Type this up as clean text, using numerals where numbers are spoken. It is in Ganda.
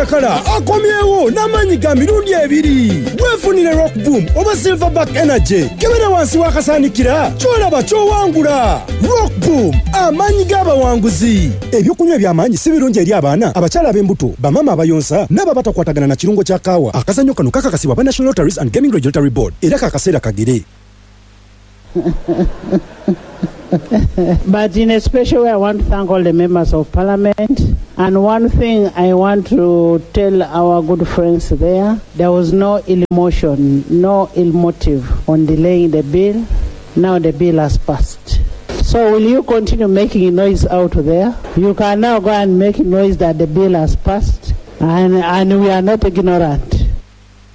Chakala akomyewo n'amanyi ga mirundi ebiri. Weefunire Rock Boom oba Silverback Energy kebera wansi wakasanikira kyolaba kyowangula. Rock Boom amanyi g'abawanguzi. Ebyokunywa eby'amaanyi si birungi eri abaana, abakyala ab'embuto, bamama abayonsa n'ababatakwatagana na kirungo kya kaawa. Akazannyo kano kakakasibwa ba National Lotteries and Gaming Regulatory Board era kakaseera kagere. But in a special way, I want to thank all the members of Parliament. And one thing I want to tell our good friends there was no ill emotion, no ill motive on delaying the bill. Now the bill has passed. So will you continue making noise out there? You can now go and make noise that the bill has passed. And we are not ignorant.